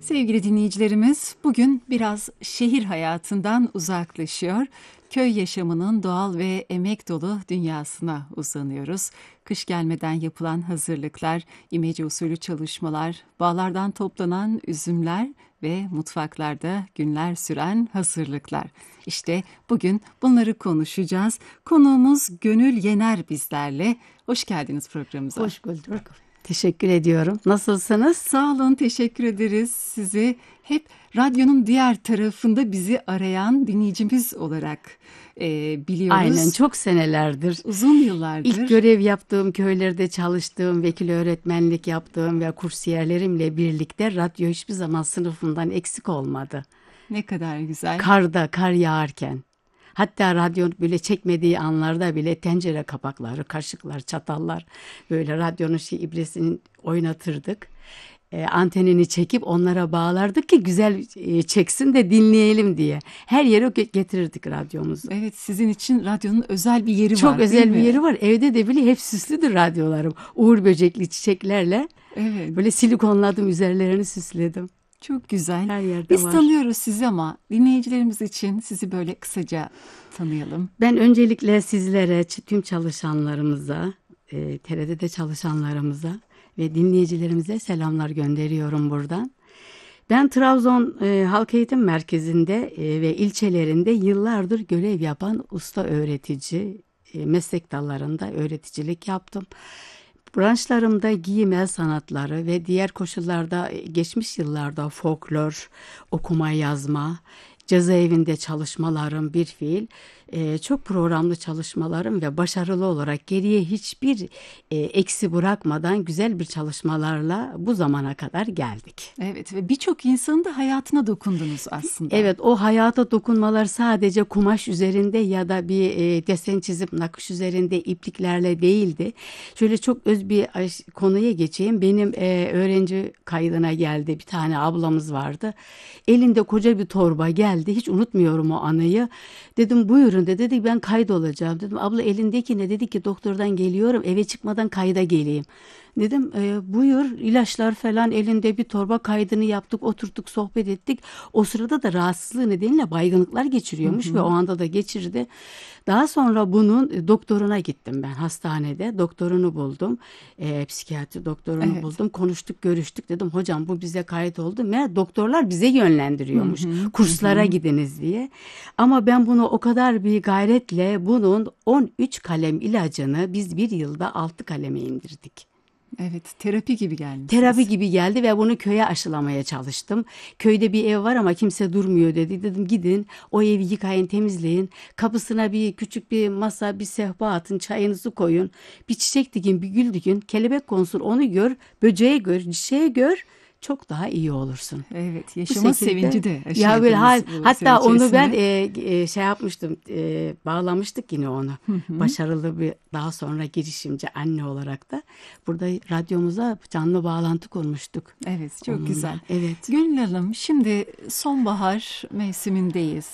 Sevgili dinleyicilerimiz, bugün biraz şehir hayatından uzaklaşıyor. Köy yaşamının doğal ve emek dolu dünyasına uzanıyoruz. Kış gelmeden yapılan hazırlıklar, imece usulü çalışmalar, bağlardan toplanan üzümler ve mutfaklarda günler süren hazırlıklar. İşte bugün bunları konuşacağız. Konuğumuz Gönül Yener bizlerle. Hoş geldiniz programımıza. Hoş bulduk. Teşekkür ediyorum. Nasılsınız? Sağ olun, teşekkür ederiz. Sizi hep radyonun diğer tarafında bizi arayan dinleyicimiz olarak biliyoruz. Aynen, çok senelerdir. Uzun yıllardır. İlk görev yaptığım köylerde çalıştığım, vekil öğretmenlik yaptığım ve kursiyerlerimle birlikte radyo hiçbir zaman sınıfımdan eksik olmadı. Ne kadar güzel. Kar yağarken. Hatta radyo böyle çekmediği anlarda bile tencere kapakları, kaşıklar, çatallar böyle radyonun ibresini oynatırdık. Antenini çekip onlara bağlardık ki güzel çeksin de dinleyelim diye. Her yere getirirdik radyomuzu. Evet, sizin için radyonun özel bir yeri var, Çok özel bir mi? yeri var. Evde de bile hep süslüdür radyolarım. Uğur böcekli çiçeklerle. Evet. Böyle silikonladım, üzerlerini süsledim. Çok güzel. Her yerde Biz var. tanıyoruz sizi ama dinleyicilerimiz için sizi böyle kısaca tanıyalım. Ben öncelikle sizlere, tüm çalışanlarımıza, TRT'de çalışanlarımıza ve dinleyicilerimize selamlar gönderiyorum buradan. Ben Trabzon Halk Eğitim Merkezi'nde ve ilçelerinde yıllardır görev yapan usta öğretici, meslek dallarında öğreticilik yaptım. Branşlarımda giyim, el sanatları ve diğer koşullarda geçmiş yıllarda folklor, okuma yazma, cezaevinde çalışmalarım bir fiil, çok programlı çalışmalarım ve başarılı olarak geriye hiçbir eksi bırakmadan güzel bir çalışmalarla bu zamana kadar geldik. Evet ve birçok insanın da hayatına dokundunuz aslında. Evet, o hayata dokunmalar sadece kumaş üzerinde ya da bir desen çizip nakış üzerinde ipliklerle değildi. Şöyle çok öz bir konuya geçeyim. Benim öğrenci kaydına geldi, bir tane ablamız vardı. Elinde koca bir torba geldi. Hiç unutmuyorum o anıyı. Dedim buyurun dedi ben kaydolacağım. Dedim abla elindeki ne? Dedi ki doktordan geliyorum, eve çıkmadan kayda geleyim. Dedim buyur, ilaçlar falan elinde bir torba, kaydını yaptık, oturduk, sohbet ettik. O sırada da rahatsızlığı nedeniyle baygınlıklar geçiriyormuş ve o anda da geçirdi. Daha sonra bunun doktoruna gittim ben hastanede. Doktorunu buldum. Psikiyatri doktorunu buldum. Konuştuk, görüştük. Dedim hocam bu bize kayıt oldu. Meğer doktorlar bize yönlendiriyormuş. Kurslara gidiniz diye. Ama ben bunu o kadar bir gayretle bunun 13 kalem ilacını biz bir yılda 6 kaleme indirdik. Evet, terapi gibi gelmiş. Terapi gibi geldi ve bunu köye aşılamaya çalıştım. Köyde bir ev var ama kimse durmuyor dedi. Dedim gidin o evi yıkayın, temizleyin. Kapısına bir küçük bir masa, bir sehpa atın, çayınızı koyun. Bir çiçek dikin, bir gül dikin. Kelebek konsun, onu gör, böceği gör, çiçeği gör. Çok daha iyi olursun. Evet, yaşama sevinci de ya böyle hatta onu ben içerisinde. şey yapmıştım, bağlamıştık yine onu. Başarılı bir daha sonra girişimci anne olarak da burada radyomuza canlı bağlantı kurmuştuk. Evet, çok onunla. Güzel. Evet. Gönül Hanım, şimdi sonbahar mevsimindeyiz.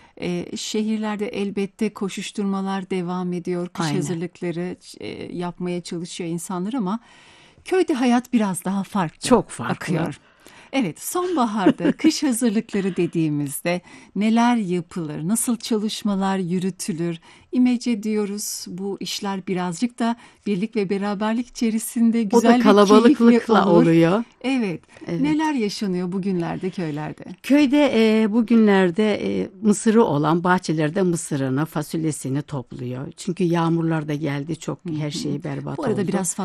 Şehirlerde elbette koşuşturmalar devam ediyor. Kış Aynen. hazırlıkları yapmaya çalışıyor insanlar ama köyde hayat biraz daha farklı. Çok farklı. Akıyor. Evet, sonbaharda kış hazırlıkları dediğimizde neler yapılır, nasıl çalışmalar yürütülür? İmece diyoruz, bu işler birazcık da birlik ve beraberlik içerisinde güzel o da bir kalabalıklıkla keyifli olur. oluyor. Evet. Neler yaşanıyor bugünlerde köylerde? Köyde bugünlerde mısırı olan bahçelerde mısırını, fasulyesini topluyor. Çünkü yağmurlar da geldi, çok her şeyi berbat Bu arada oldu. biraz